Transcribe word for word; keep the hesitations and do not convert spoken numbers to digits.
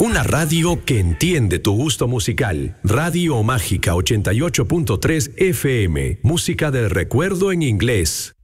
Una radio que entiende tu gusto musical. Radio Mágica ochenta y ocho punto tres F M. Música del recuerdo en inglés.